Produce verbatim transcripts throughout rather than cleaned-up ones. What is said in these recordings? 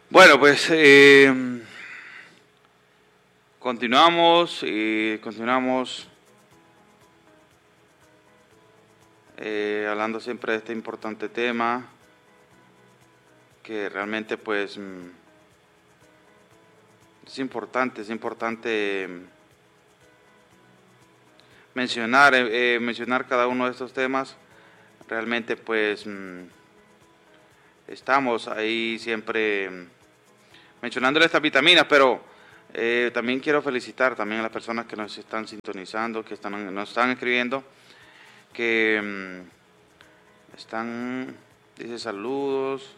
Bueno, pues eh, continuamos y continuamos eh, hablando siempre de este importante tema que realmente pues mm, es importante, es importante mm, mencionar, eh, eh, mencionar cada uno de estos temas. Realmente pues mm, estamos ahí siempre mm, mencionándole estas vitaminas, pero eh, también quiero felicitar también a las personas que nos están sintonizando, que están, nos están escribiendo, que mmm, están, dice saludos,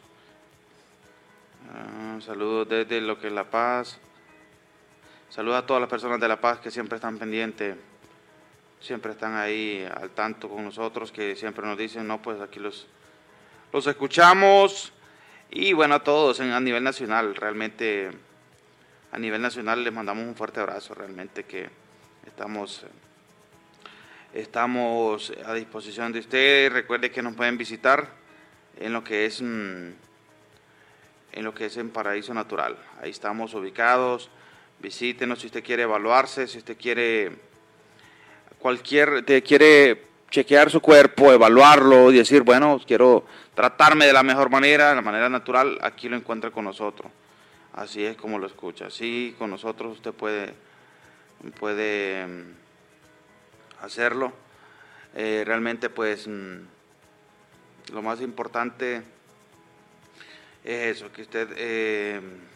uh, saludos desde lo que es La Paz, saludos a todas las personas de La Paz que siempre están pendientes, siempre están ahí al tanto con nosotros, que siempre nos dicen, no, pues aquí los, los escuchamos. Y bueno, a todos en, a nivel nacional, realmente a nivel nacional les mandamos un fuerte abrazo, realmente que estamos, estamos a disposición de ustedes. Recuerden que nos pueden visitar en lo que es en lo que es en Paraíso Natural. Ahí estamos ubicados. Visítenos si usted quiere evaluarse, si usted quiere cualquier, te quiere chequear su cuerpo, evaluarlo y decir, bueno, quiero tratarme de la mejor manera, de la manera natural, aquí lo encuentra con nosotros. Así es como lo escucha. Así con nosotros usted puede, puede hacerlo. Eh, realmente pues lo más importante es eso, que usted eh,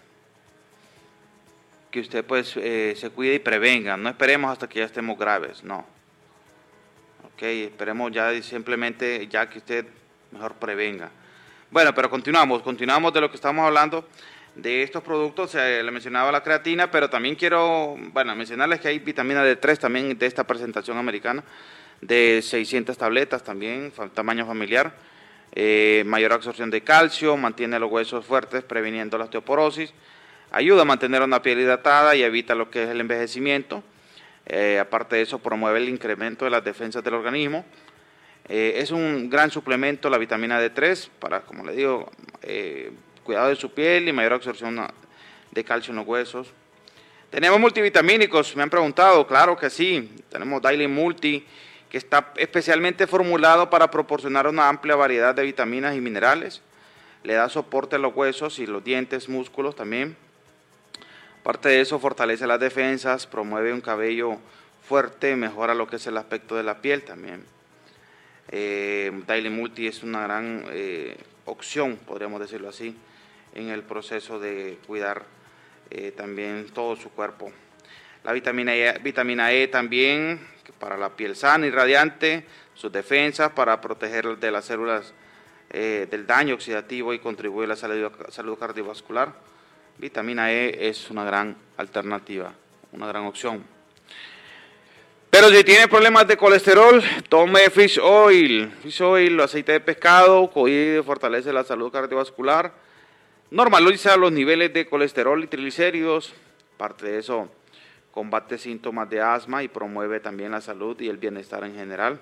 que usted pues eh, se cuide y prevenga. No esperemos hasta que ya estemos graves, no. Ok, esperemos ya simplemente ya que usted mejor prevenga. Bueno, pero continuamos, continuamos de lo que estamos hablando, de estos productos. Eh, le mencionaba la creatina, pero también quiero, bueno, mencionarles que hay vitamina D tres también de esta presentación americana, de seiscientas tabletas también, tamaño familiar, eh, mayor absorción de calcio, mantiene los huesos fuertes, previniendo la osteoporosis, ayuda a mantener una piel hidratada y evita lo que es el envejecimiento. Eh, aparte de eso, promueve el incremento de las defensas del organismo. Eh, es un gran suplemento la vitamina D tres para, como le digo, eh, cuidado de su piel y mayor absorción de calcio en los huesos. Tenemos multivitamínicos, me han preguntado, claro que sí. Tenemos Daily Multi, que está especialmente formulado para proporcionar una amplia variedad de vitaminas y minerales. Le da soporte a los huesos y los dientes, músculos también. Aparte de eso, fortalece las defensas, promueve un cabello fuerte, mejora lo que es el aspecto de la piel también. Eh, Daily Multi es una gran eh, opción, podríamos decirlo así, en el proceso de cuidar eh, también todo su cuerpo. La vitamina E, vitamina E también, para la piel sana y radiante, sus defensas para proteger de las células eh, del daño oxidativo y contribuir a la salud, salud cardiovascular. Vitamina E es una gran alternativa, una gran opción. Pero si tiene problemas de colesterol, tome Fish Oil. Fish Oil, aceite de pescado, que fortalece la salud cardiovascular, normaliza los niveles de colesterol y triglicéridos. Aparte de eso, combate síntomas de asma y promueve también la salud y el bienestar en general.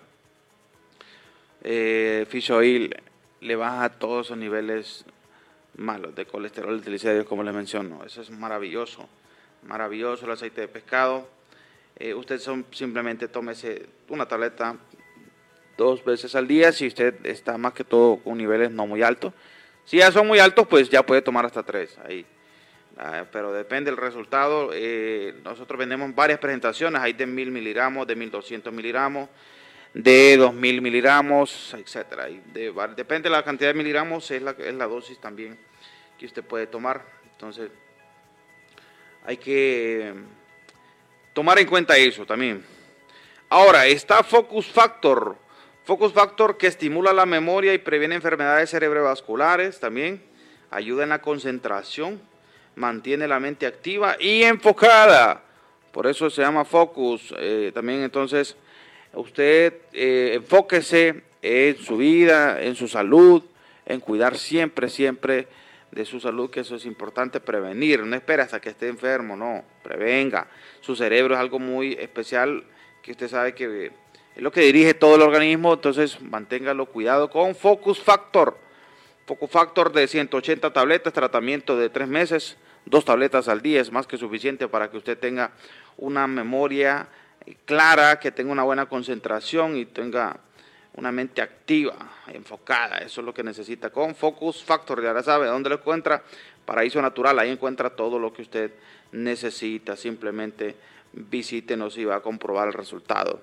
Eh, Fish Oil le baja todos esos niveles malos de colesterol y triglicéridos, como les menciono. Eso es maravilloso, maravilloso el aceite de pescado. Eh, usted son, simplemente tómese una tableta dos veces al día si usted está más que todo con niveles no muy altos. Si ya son muy altos, pues ya puede tomar hasta tres ahí. Ah, pero depende del resultado. Eh, nosotros vendemos varias presentaciones, hay de mil miligramos, de mil doscientos miligramos, de dos mil miligramos, etcétera. Y de, depende de la cantidad de miligramos, es la, es la dosis también que usted puede tomar. Entonces, hay que tomar en cuenta eso también. Ahora, está Focus Factor. Focus Factor que estimula la memoria y previene enfermedades cerebrovasculares también. Ayuda en la concentración, mantiene la mente activa y enfocada. Por eso se llama Focus. Eh, también entonces, usted eh, enfóquese en su vida, en su salud, en cuidar siempre, siempre de su salud, que eso es importante, prevenir. No espere hasta que esté enfermo, no, prevenga. Su cerebro es algo muy especial que usted sabe que es lo que dirige todo el organismo, entonces manténgalo cuidado con Focus Factor. Focus Factor de ciento ochenta tabletas, tratamiento de tres meses, dos tabletas al día es más que suficiente para que usted tenga una memoria clara, que tenga una buena concentración y tenga una mente activa, enfocada. Eso es lo que necesita con Focus Factor. Ya sabe dónde lo encuentra. Paraíso Natural, ahí encuentra todo lo que usted necesita. Simplemente visítenos y va a comprobar el resultado.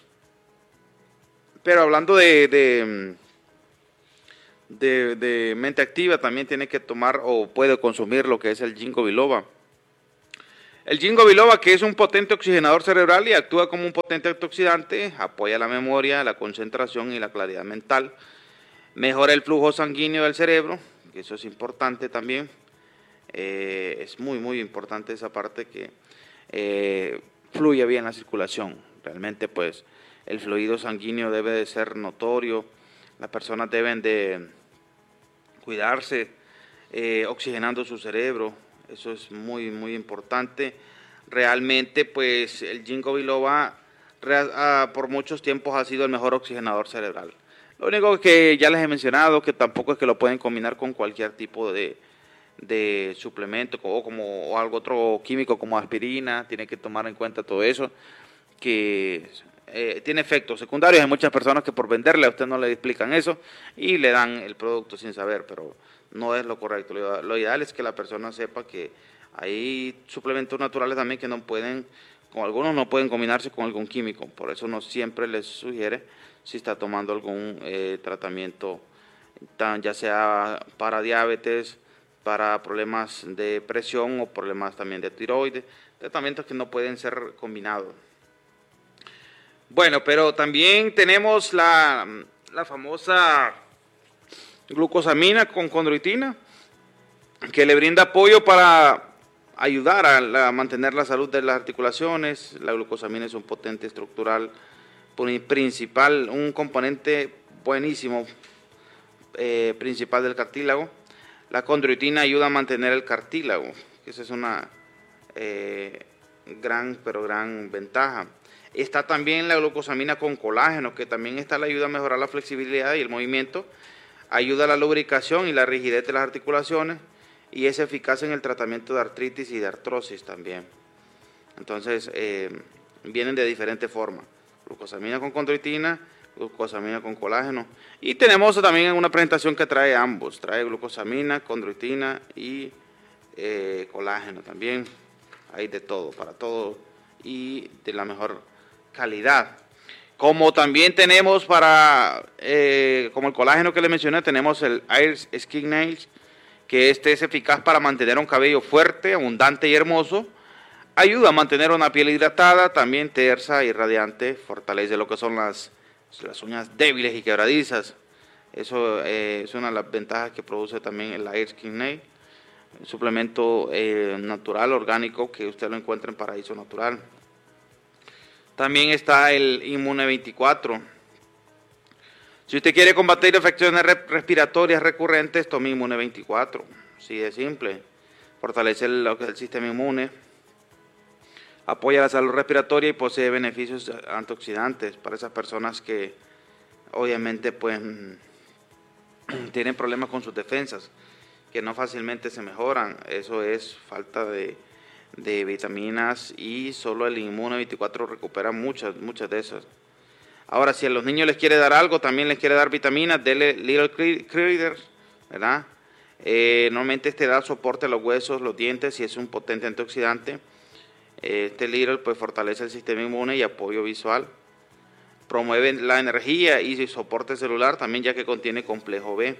Pero hablando de, de, de, de mente activa, también tiene que tomar o puede consumir lo que es el Ginkgo biloba. El Ginkgo biloba, que es un potente oxigenador cerebral y actúa como un potente antioxidante, apoya la memoria, la concentración y la claridad mental, mejora el flujo sanguíneo del cerebro, que eso es importante también, eh, es muy muy importante esa parte, que eh, fluya bien la circulación. Realmente pues el fluido sanguíneo debe de ser notorio, las personas deben de cuidarse eh, oxigenando su cerebro. Eso es muy, muy importante. Realmente, pues, el Ginkgo biloba por muchos tiempos ha sido el mejor oxigenador cerebral. Lo único que ya les he mencionado, que tampoco es que lo pueden combinar con cualquier tipo de, de suplemento o, como, o algo otro químico como aspirina. Tienen que tomar en cuenta todo eso, que eh, tiene efectos secundarios. Hay muchas personas que por venderle a usted no le explican eso y le dan el producto sin saber, pero no es lo correcto. Lo, lo ideal es que la persona sepa que hay suplementos naturales también que no pueden, con algunos no pueden combinarse con algún químico. Por eso no siempre les sugiere, si está tomando algún eh, tratamiento, tan, ya sea para diabetes, para problemas de presión o problemas también de tiroides, tratamientos que no pueden ser combinados. Bueno, pero también tenemos la, la famosa glucosamina con condroitina, que le brinda apoyo para ayudar a, la, a mantener la salud de las articulaciones. La glucosamina es un potente estructural principal, un componente buenísimo, eh, principal del cartílago. La condroitina ayuda a mantener el cartílago, que esa es una eh, gran, pero gran ventaja. Está también la glucosamina con colágeno, que también está la ayuda a mejorar la flexibilidad y el movimiento, ayuda a la lubricación y la rigidez de las articulaciones y es eficaz en el tratamiento de artritis y de artrosis también. Entonces, eh, vienen de diferentes formas. Glucosamina con condroitina, glucosamina con colágeno. Y tenemos también una presentación que trae ambos. Trae glucosamina, condroitina y eh, colágeno también. Hay de todo, para todo y de la mejor calidad. Como también tenemos para, eh, como el colágeno que le mencioné, tenemos el Air Skin Nails, que este es eficaz para mantener un cabello fuerte, abundante y hermoso. Ayuda a mantener una piel hidratada, también tersa y radiante. Fortalece lo que son las, las uñas débiles y quebradizas. Eso eh, es una de las ventajas que produce también el Air Skin Nail. Un suplemento eh, natural, orgánico, que usted lo encuentra en Paraíso Natural. También está el Inmune veinticuatro. Si usted quiere combatir infecciones respiratorias recurrentes, tome Inmune veinticuatro. Así de simple. Fortalece el, el sistema inmune, apoya la salud respiratoria y posee beneficios antioxidantes para esas personas que obviamente pues tienen problemas con sus defensas, que no fácilmente se mejoran. Eso es falta de, de vitaminas y solo el Inmune veinticuatro recupera muchas, muchas de esas. Ahora, si a los niños les quiere dar algo, también les quiere dar vitaminas, dele Little Critters, ¿verdad? Eh, normalmente este da soporte a los huesos, los dientes y es un potente antioxidante. Este Little pues fortalece el sistema inmune y apoyo visual. Promueve la energía y soporte celular también, ya que contiene complejo B.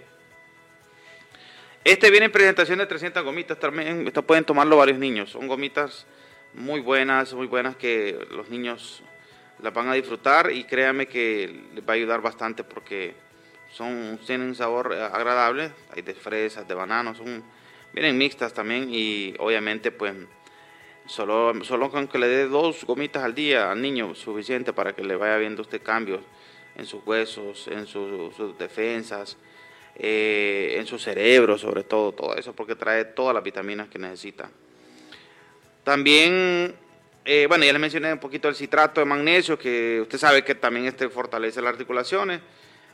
Este viene en presentación de trescientas gomitas, también esto pueden tomarlo varios niños. Son gomitas muy buenas, muy buenas que los niños las van a disfrutar y créanme que les va a ayudar bastante porque son, tienen un sabor agradable. Hay de fresas, de bananos, son, vienen mixtas también y obviamente pues solo, solo con que le dé dos gomitas al día al niño suficiente para que le vaya viendo usted cambios en sus huesos, en su, sus defensas, eh, en su cerebro sobre todo, todo eso porque trae todas las vitaminas que necesita. También Eh, bueno, ya les mencioné un poquito el citrato de magnesio, que usted sabe que también este fortalece las articulaciones.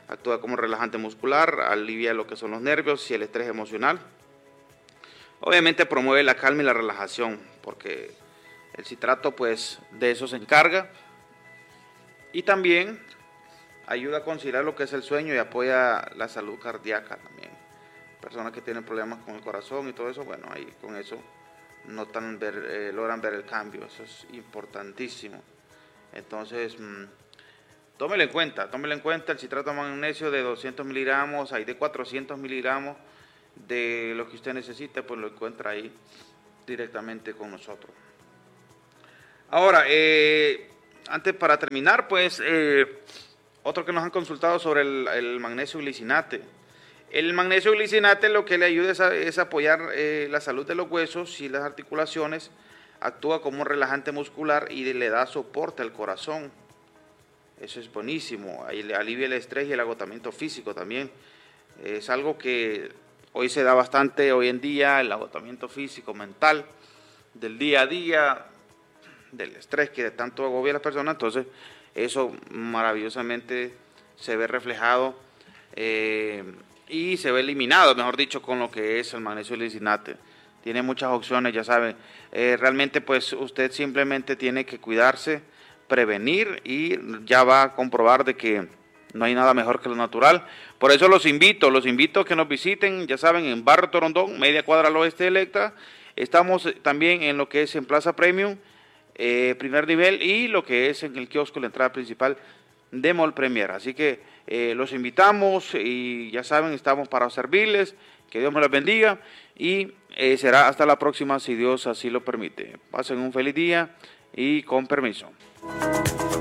actúa como relajante muscular, alivia lo que son los nervios y el estrés emocional. Obviamente promueve la calma y la relajación, porque el citrato pues de eso se encarga. Y también ayuda a conciliar lo que es el sueño y apoya la salud cardíaca también. Personas que tienen problemas con el corazón y todo eso, bueno, ahí con eso notan ver, eh, logran ver el cambio, eso es importantísimo. Entonces, mmm, tómelo en cuenta, tómelo en cuenta, el citrato de magnesio de doscientos miligramos, hay de cuatrocientos miligramos, de lo que usted necesite, pues lo encuentra ahí directamente con nosotros. Ahora, eh, antes para terminar, pues, eh, otro que nos han consultado sobre el, el magnesio glicinate. El magnesio glicinate lo que le ayuda es, a, es apoyar eh, la salud de los huesos y las articulaciones, actúa como un relajante muscular y le da soporte al corazón. Eso es buenísimo, ahí le alivia el estrés y el agotamiento físico también. Es algo que hoy se da bastante, hoy en día, el agotamiento físico, mental, del día a día, del estrés que de tanto agobia a las personas, entonces eso maravillosamente se ve reflejado eh, y se ve eliminado, mejor dicho, con lo que es el magnesio glicinate. Tiene muchas opciones, ya saben, eh, realmente pues usted simplemente tiene que cuidarse, prevenir y ya va a comprobar de que no hay nada mejor que lo natural. Por eso los invito, los invito a que nos visiten, ya saben, en Barrio Torondón, media cuadra al oeste de Electra. Estamos también en lo que es en Plaza Premium, eh, primer nivel, y lo que es en el kiosco, la entrada principal de Mall Premier. Así que eh, los invitamos y ya saben, estamos para servirles. Que Dios me los bendiga y eh, será hasta la próxima si Dios así lo permite. Pasen un feliz día y con permiso.